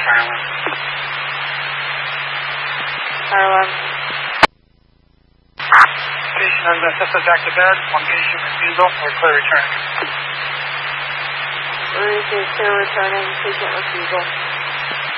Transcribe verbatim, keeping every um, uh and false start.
Maryland. Maryland. Patient has been assisted back to bed. One patient refusal. We're clear returning. We're clear returning. Patient refusal.